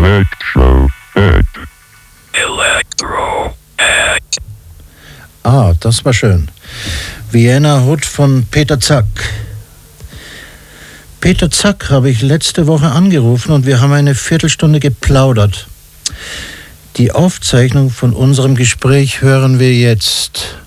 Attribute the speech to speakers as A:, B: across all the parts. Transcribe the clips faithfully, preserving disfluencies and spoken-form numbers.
A: Electrohead. Electrohead.
B: Ah, das war schön. Vienna Hood von Peter Zack. Peter Zack habe ich letzte Woche angerufen und wir haben eine Viertelstunde geplaudert. Die Aufzeichnung von unserem Gespräch hören wir jetzt.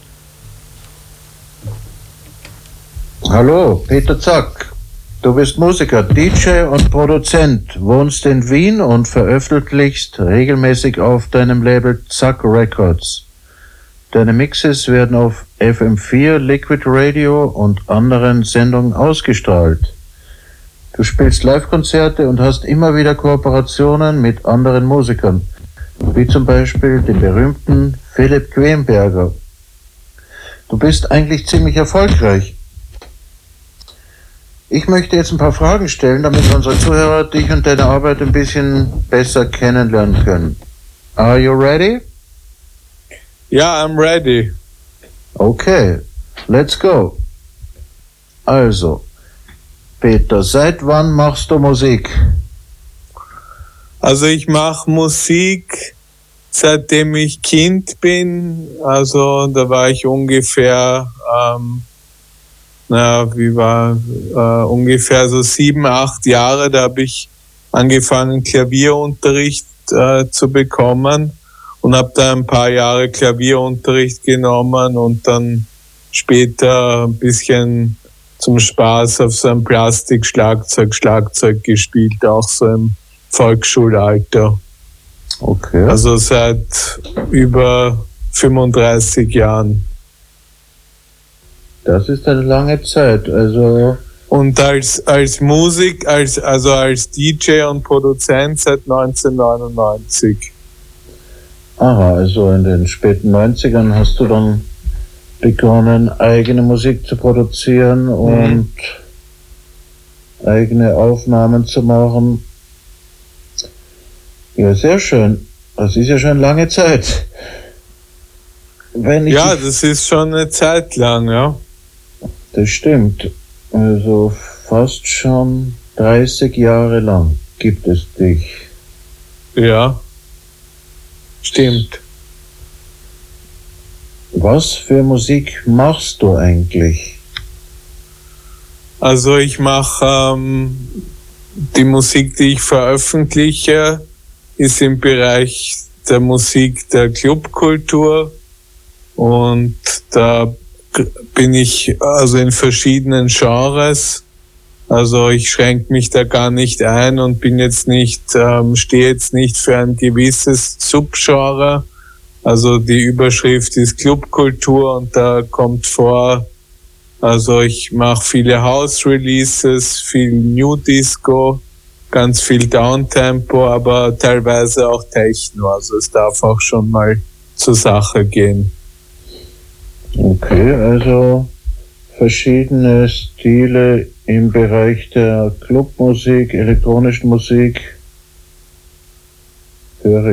C: Hallo, Peter Zack. Du bist Musiker, D J und Produzent, wohnst in Wien und veröffentlichst regelmäßig auf deinem Label Zack Records. Deine Mixes werden auf F M vier, Liquid Radio und anderen Sendungen ausgestrahlt. Du spielst Live-Konzerte und hast immer wieder Kooperationen mit anderen Musikern, wie zum Beispiel dem berühmten Philipp Quenberger. Du bist eigentlich ziemlich erfolgreich. Ich möchte jetzt ein paar Fragen stellen, damit unsere Zuhörer dich und deine Arbeit ein bisschen besser kennenlernen können. Are you ready?
D: Ja, I'm ready.
C: Okay, let's go. Also, Peter, seit wann machst du Musik?
D: Also ich mache Musik, seitdem ich Kind bin. Also da war ich ungefähr, ähm, na, wie war, äh, ungefähr so sieben, acht Jahre. Da habe ich angefangen, Klavierunterricht äh, zu bekommen und habe da ein paar Jahre Klavierunterricht genommen und dann später ein bisschen zum Spaß auf so einem Plastikschlagzeug, Schlagzeug gespielt, auch so im Volksschulalter.
C: Okay.
D: Also seit über fünfunddreißig Jahren.
C: Das ist eine lange Zeit, also...
D: Und als, als Musik, als, also als D J und Produzent seit neunzehnhundertneunundneunzig.
C: Aha, also in den späten neunzigern hast du dann begonnen, eigene Musik zu produzieren und mhm. eigene Aufnahmen zu machen. Ja, sehr schön. Das ist ja schon lange Zeit. Wenn ich
D: ja, das ist schon eine Zeit lang, ja.
C: Das stimmt. Also fast schon dreißig Jahre lang gibt es dich.
D: Ja, stimmt.
C: Was für Musik machst du eigentlich?
D: Also ich mache ähm, die Musik, die ich veröffentliche, ist im Bereich der Musik der Clubkultur und da bin ich also in verschiedenen Genres. Also ich schränke mich da gar nicht ein und bin jetzt nicht, ähm, stehe jetzt nicht für ein gewisses Subgenre. Also die Überschrift ist Clubkultur und da kommt vor, also ich mache viele House-Releases, viel New Disco, ganz viel Downtempo, aber teilweise auch Techno. Also es darf auch schon mal zur Sache gehen.
C: Okay, also verschiedene Stile im Bereich der Clubmusik, elektronischen Musik. Höre